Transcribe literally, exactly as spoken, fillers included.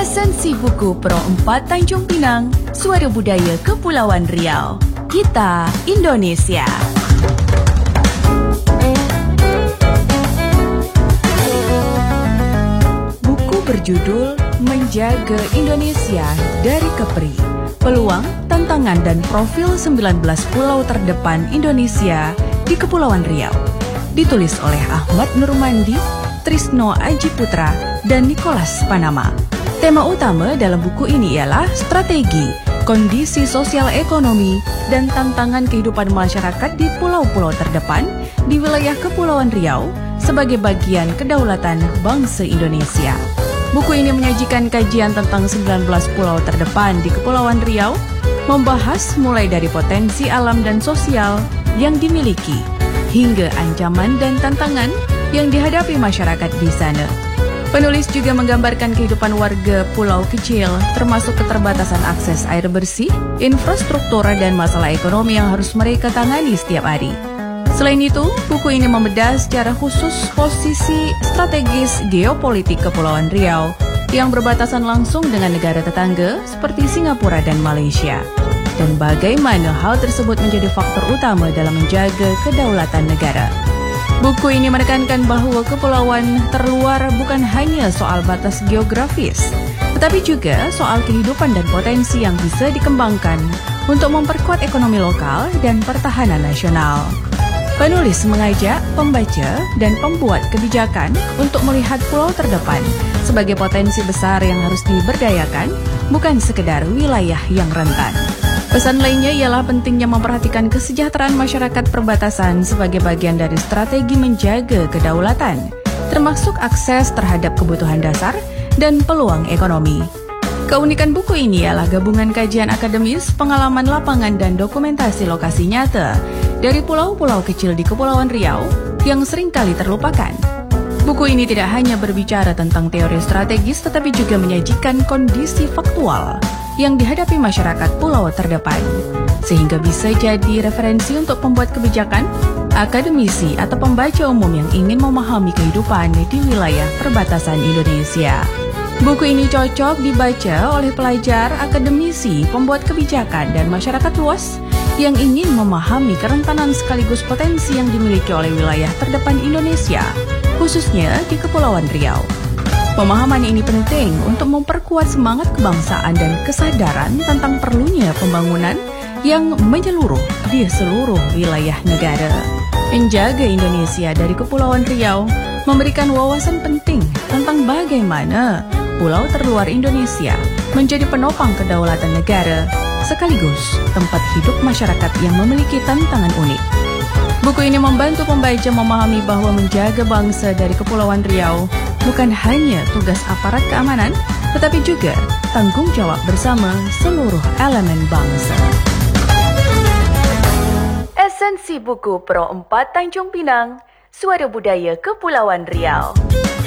Esensi Buku Pro empat Tanjung Pinang, Suara Budaya Kepulauan Riau. Kita Indonesia. Buku berjudul Menjaga Indonesia dari Kepri. Peluang, tantangan, dan profil sembilan belas pulau terdepan Indonesia di Kepulauan Riau. Ditulis oleh Ahmad Nurmandi, Trisno Aji Putra, dan Nicholas Panama. Tema utama dalam buku ini ialah strategi, kondisi sosial ekonomi, dan tantangan kehidupan masyarakat di pulau-pulau terdepan di wilayah Kepulauan Riau sebagai bagian kedaulatan bangsa Indonesia. Buku ini menyajikan kajian tentang sembilan belas pulau terdepan di Kepulauan Riau, membahas mulai dari potensi alam dan sosial yang dimiliki, hingga ancaman dan tantangan yang dihadapi masyarakat di sana. Penulis juga menggambarkan kehidupan warga pulau kecil, termasuk keterbatasan akses air bersih, infrastruktur, dan masalah ekonomi yang harus mereka tangani setiap hari. Selain itu, buku ini membedah secara khusus posisi strategis geopolitik Kepulauan Riau yang berbatasan langsung dengan negara tetangga seperti Singapura dan Malaysia, dan bagaimana hal tersebut menjadi faktor utama dalam menjaga kedaulatan negara. Buku ini menekankan bahwa kepulauan terluar bukan hanya soal batas geografis, tetapi juga soal kehidupan dan potensi yang bisa dikembangkan untuk memperkuat ekonomi lokal dan pertahanan nasional. Penulis mengajak pembaca dan pembuat kebijakan untuk melihat pulau terdepan sebagai potensi besar yang harus diberdayakan, bukan sekedar wilayah yang rentan. Pesan lainnya ialah pentingnya memperhatikan kesejahteraan masyarakat perbatasan sebagai bagian dari strategi menjaga kedaulatan, termasuk akses terhadap kebutuhan dasar dan peluang ekonomi. Keunikan buku ini ialah gabungan kajian akademis, pengalaman lapangan, dan dokumentasi lokasi nyata dari pulau-pulau kecil di Kepulauan Riau yang seringkali terlupakan. Buku ini tidak hanya berbicara tentang teori strategis, tetapi juga menyajikan kondisi faktual yang dihadapi masyarakat pulau terdepan, sehingga bisa jadi referensi untuk pembuat kebijakan, akademisi, atau pembaca umum yang ingin memahami kehidupan di wilayah perbatasan Indonesia. Buku ini cocok dibaca oleh pelajar, akademisi, pembuat kebijakan, dan masyarakat luas yang ingin memahami kerentanan sekaligus potensi yang dimiliki oleh wilayah terdepan Indonesia, khususnya di Kepulauan Riau. Pemahaman ini penting untuk memperkuat semangat kebangsaan dan kesadaran tentang perlunya pembangunan yang menyeluruh di seluruh wilayah negara. Menjaga Indonesia dari Kepulauan Riau memberikan wawasan penting tentang bagaimana pulau terluar Indonesia menjadi penopang kedaulatan negara, sekaligus tempat hidup masyarakat yang memiliki tantangan unik. Buku ini membantu pembaca memahami bahwa menjaga bangsa dari Kepulauan Riau bukan hanya tugas aparat keamanan, tetapi juga tanggung jawab bersama seluruh elemen bangsa. Esensi Buku Pro empat Tanjung Pinang, Suara Budaya Kepulauan Riau.